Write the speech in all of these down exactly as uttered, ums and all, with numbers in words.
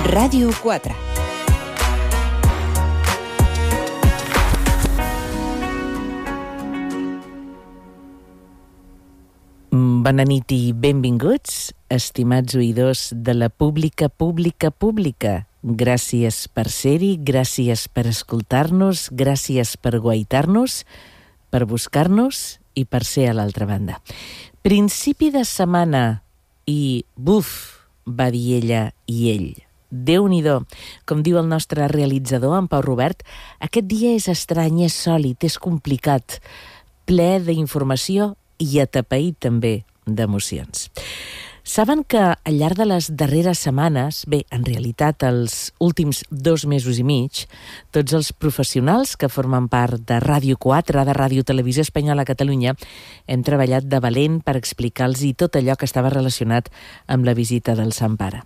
Ràdio quatre. Bona nit i benvinguts, estimats oïdors de la pública, pública, pública. Gràcies per ser-hi, gràcies per escoltar-nos, gràcies per guaitar-nos, per buscar-nos i per ser a l'altra banda. Principi de setmana i buf, va dir ella i ell. Déu-n'hi-do, com diu el nostre realitzador, en Pau Robert, aquest dia és estrany, és sòlid, és complicat, ple d'informació i atapeït també d'emocions. Saben que al llarg de les darreres setmanes, bé, en realitat els últims dos mesos i mig, tots els professionals que formen part de Ràdio quatre, de Ràdio Televisió Espanyola a Catalunya, hem treballat de valent per explicar-los tot allò que estava relacionat amb la visita del Sant Pare.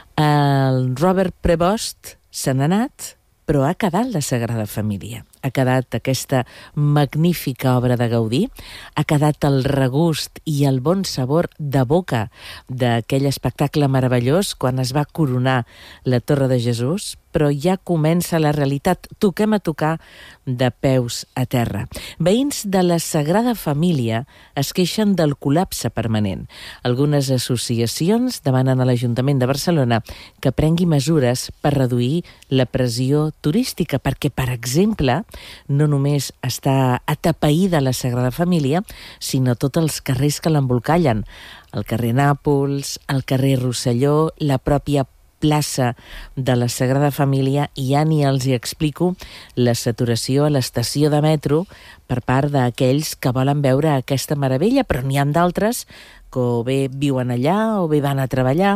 El Robert Prevost se n'ha anat, però ha quedat la Sagrada Família. Ha quedat aquesta magnífica obra de Gaudí, ha quedat el regust i el bon sabor de boca d'aquell espectacle meravellós quan es va coronar la Torre de Jesús, però ja comença la realitat. Toquem a tocar de peus a terra. Veïns de la Sagrada Família es queixen del col·lapse permanent. Algunes associacions demanen a l'Ajuntament de Barcelona que prengui mesures per reduir la pressió turística, perquè, per exemple, no només està atapeïda la Sagrada Família, sinó tots els carrers que l'embolcallen. El carrer Nàpols, el carrer Rosselló, la pròpia plaça de la Sagrada Família, i ja ni els hi explico la saturació a l'estació de metro per part d'aquells que volen veure aquesta meravella, però n'hi ha d'altres que o bé viuen allà o bé van a treballar.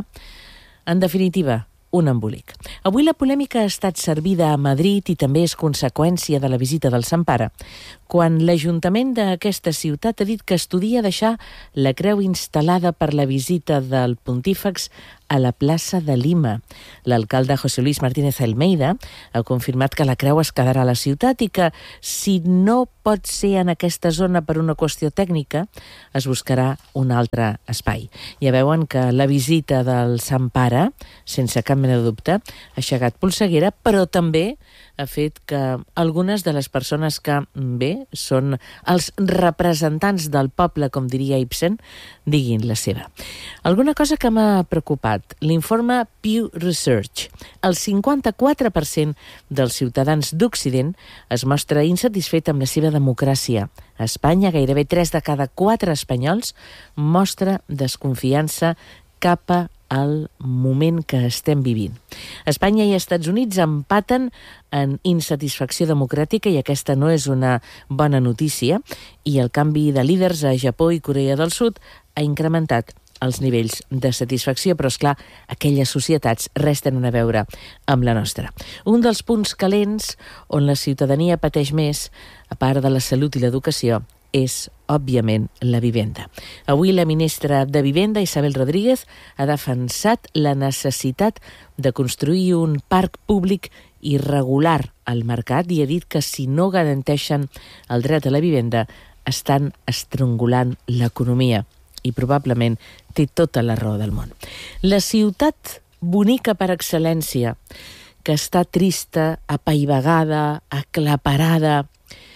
En definitiva, un embolic. Avui la polèmica ha estat servida a Madrid i també és conseqüència de la visita del Sant Pare, quan l'Ajuntament d'aquesta ciutat ha dit que estudia deixar la creu instal·lada per la visita del Pontífex a la plaça de Lima. L'alcalde José Luis Martínez Almeida ha confirmat que la creu es quedarà a la ciutat i que, si no pot ser en aquesta zona per una qüestió tècnica, es buscarà un altre espai. Ja veuen que la visita del Sant Pare, sense cap mena de dubte, ha aixecat polseguera, però també ha fet que algunes de les persones que, bé, són els representants del poble, com diria Ibsen, diguin la seva. Alguna cosa que m'ha preocupat, l'informe Pew Research. El cinquanta-quatre per cent dels ciutadans d'Occident es mostra insatisfet amb la seva democràcia. A Espanya, gairebé tres de cada quatre espanyols mostra desconfiança cap a el moment que estem vivint. Espanya i Estats Units empaten en insatisfacció democràtica i aquesta no és una bona notícia, i el canvi de líders a Japó i Corea del Sud ha incrementat els nivells de satisfacció, però, esclar, aquelles societats res tenen a veure amb la nostra. Un dels punts calents on la ciutadania pateix més, a part de la salut i l'educació, és, òbviament, la vivenda. Avui la ministra de Vivenda, Isabel Rodríguez, ha defensat la necessitat de construir un parc públic i regular al mercat i ha dit que si no garanteixen el dret a la vivenda estan estrangulant l'economia, i probablement té tota la raó del món. La ciutat bonica per excel·lència, que està trista, apaivagada, aclaparada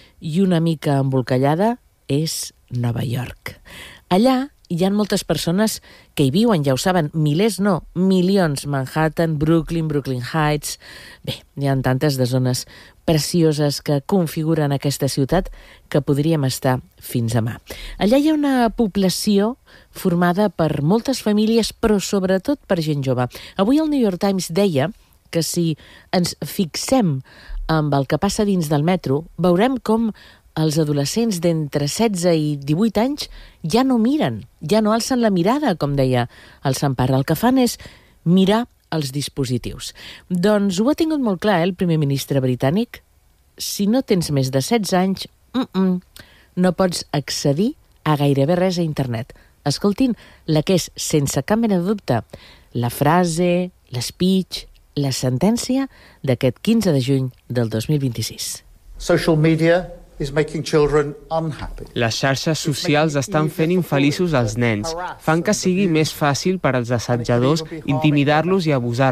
i una mica embolcallada, és Nova York. Allà hi ha moltes persones que hi viuen, ja ho saben, milers no, milions. Manhattan, Brooklyn, Brooklyn Heights. Bé, hi ha tantes de zones precioses que configuren aquesta ciutat que podríem estar fins demà. Allà hi ha una població formada per moltes famílies, però sobretot per gent jove. Avui el New York Times deia que si ens fixem amb el que passa dins del metro, veurem com els adolescents d'entre setze i divuit anys ja no miren, ja no alcen la mirada, com deia el Sant Pare. El que fan és mirar els dispositius. Doncs ho ha tingut molt clar, eh, el primer ministre britànic. Si no tens més de setze anys, mm -mm, no pots accedir a gairebé res a internet. Escoltin la que és, sense cap mena de dubte, la frase, l'espeech, la sentència d'aquest quinze de juny del dos mil vint-i-sis. Social media is making children unhappy. Les xarxes socials estan fent infeliços als nens. Fan que sigui més fàcil per als assetjadors intimidar-los i abusar-ne.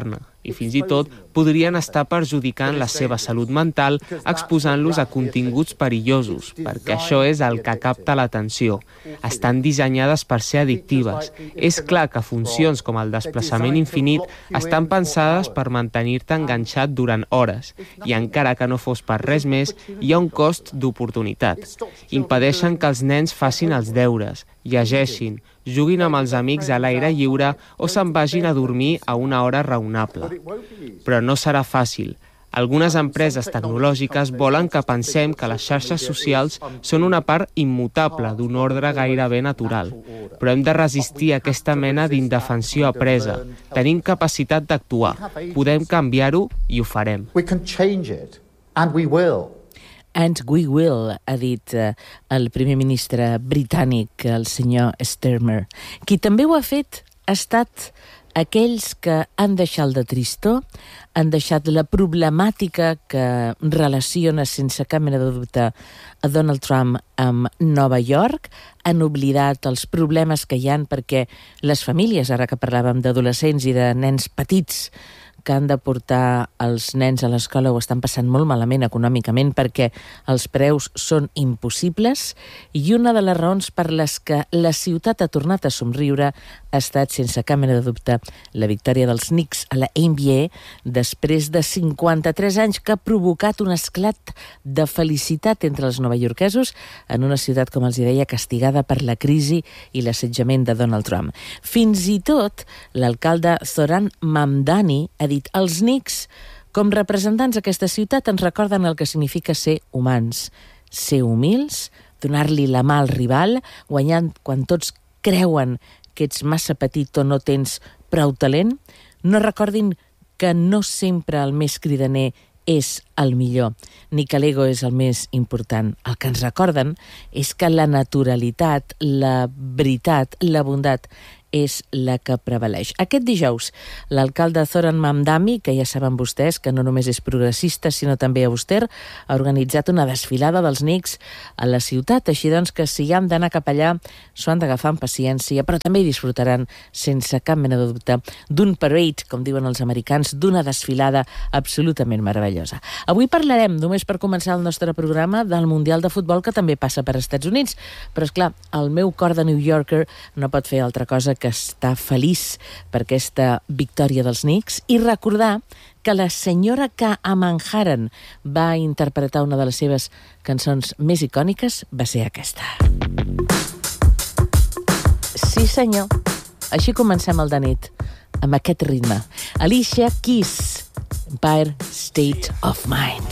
i fins i tot podrien estar perjudicant la seva salut mental exposant-los a continguts perillosos, perquè això és el que capta l'atenció. Estan dissenyades per ser addictives. És clar que funcions com el desplaçament infinit estan pensades per mantenir-te enganxat durant hores, i encara que no fos per res més, hi ha un cost d'oportunitat. Impedeixen que els nens facin els deures, llegeixin, juguin amb els amics a l'aire lliure o se'n vagin a dormir a una hora raonable. Però no serà fàcil. Algunes empreses tecnològiques volen que pensem que les xarxes socials són una part immutable d'un ordre gairebé natural. Però hem de resistir aquesta mena d'indefensió apresa. Tenim capacitat d'actuar. Podem canviar-ho i ho farem. We can change it, and we will. And we will, ha dit eh, el primer ministre britànic, el senyor Starmer. Qui també ho ha fet ha estat aquells que han deixat el de tristor, han deixat la problemàtica que relaciona sense cap mena de dubte a Donald Trump amb Nova York, han oblidat els problemes que hi han perquè les famílies, ara que parlàvem d'adolescents i de nens petits, que han de portar els nens a l'escola ho estan passant molt malament econòmicament perquè els preus són impossibles, i una de les raons per les que la ciutat ha tornat a somriure ha estat, sense cap mena de dubte, la victòria dels Knicks a la N B A després de cinquanta-tres anys, que ha provocat un esclat de felicitat entre els novaiorquesos en una ciutat, com els deia, castigada per la crisi i l'assetjament de Donald Trump. Fins i tot l'alcalde Zoran Mamdani ha dit: els Knicks, com representants d'aquesta ciutat, ens recorden el que significa ser humans, ser humils, donar-li la mà al rival, guanyant quan tots creuen que ets massa petit o no tens prou talent. No recordin que no sempre el més cridaner és el millor, ni que l'ego és el més important. El que ens recorden és que la naturalitat, la veritat, la bondat és la que prevaleix. Aquest dijous, l'alcalde Zoran Mamdani, que ja saben vostès que no només és progressista, sinó també auster, ha organitzat una desfilada dels Knicks a la ciutat, així doncs que si han d'anar cap allà s'ho han d'agafar amb paciència, però també disfrutaran sense cap mena de dubte d'un parade, com diuen els americans, d'una desfilada absolutament meravellosa. Avui parlarem, només per començar el nostre programa, del Mundial de Futbol que també passa per Estats Units, però és clar, el meu cor de New Yorker no pot fer altra cosa que està feliç per aquesta victòria dels Knicks i recordar que la senyora K. a Manhattan va interpretar una de les seves cançons més icòniques va ser aquesta. Sí, senyor. Així comencem el de nit, amb aquest ritme. Alicia Keys, Empire State of Mind.